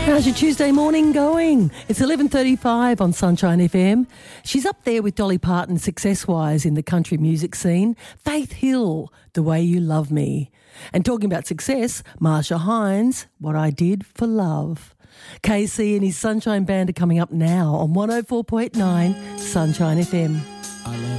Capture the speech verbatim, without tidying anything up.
How's your Tuesday morning going? It's eleven thirty-five on Sunshine F M. She's up there with Dolly Parton success-wise in the country music scene. Faith Hill, The Way You Love Me. And talking about success, Marsha Hines, What I Did for Love. K C and his Sunshine Band are coming up now on one oh four point nine Sunshine F M. I love